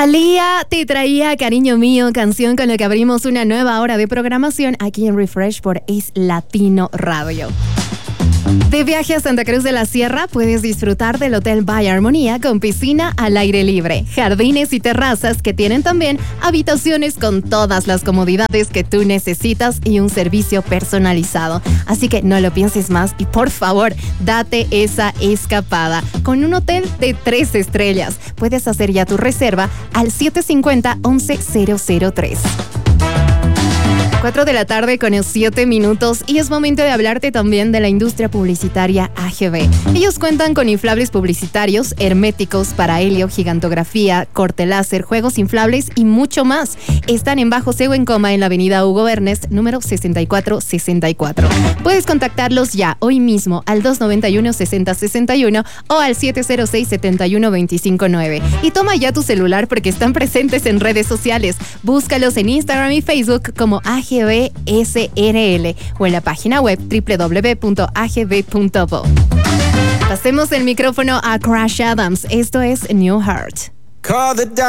Thalía te traía Cariño Mío, canción con la que abrimos una nueva hora de programación aquí en Refresh por Ace Latino Radio. De viaje a Santa Cruz de la Sierra puedes disfrutar del Hotel By Armonía con piscina al aire libre, jardines y terrazas que tienen también habitaciones con todas las comodidades que tú necesitas y un servicio personalizado. Así que no lo pienses más y por favor, date esa escapada con un hotel de 3 estrellas. Puedes hacer ya tu reserva al 750-11003. 4 de la tarde con 7 minutos y es momento de hablarte también de la industria publicitaria AGV. Ellos cuentan con inflables publicitarios, herméticos para helio, gigantografía, corte láser, juegos inflables y mucho más. Están en Bajo Cego en Coma en la avenida Hugo Bernes, número 6464. Puedes contactarlos ya, hoy mismo, al 291-6061 o al 706-71259. Y toma ya tu celular porque están presentes en redes sociales. Búscalos en Instagram y Facebook como AGV SRL o en la página web www.agv.bo. Pasemos el micrófono a Crash Adams. Esto es New Heart.